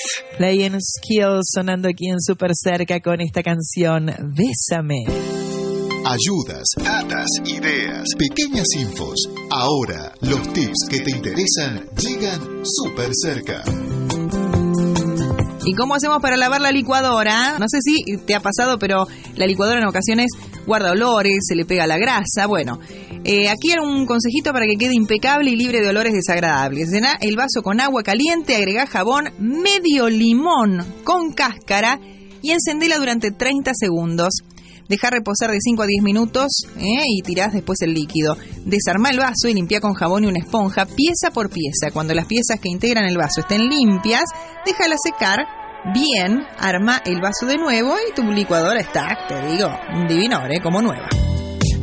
Playing Skills sonando aquí en Super Cerca con esta canción Bésame. Ayudas, datas, ideas, pequeñas infos. Ahora, los tips que te interesan llegan súper cerca. ¿Y cómo hacemos para lavar la licuadora? No sé si te ha pasado, pero la licuadora en ocasiones guarda olores, se le pega la grasa. Bueno, aquí hay un consejito para que quede impecable y libre de olores desagradables. Llená el vaso con agua caliente, agregá jabón, medio limón con cáscara y encendela durante 30 segundos. Dejá reposar de 5 a 10 minutos y tirás después el líquido. Desarmá el vaso y limpiá con jabón y una esponja, pieza por pieza. Cuando las piezas que integran el vaso estén limpias, déjala secar bien, armá el vaso de nuevo y tu licuadora está, te digo, un divinor, como nueva.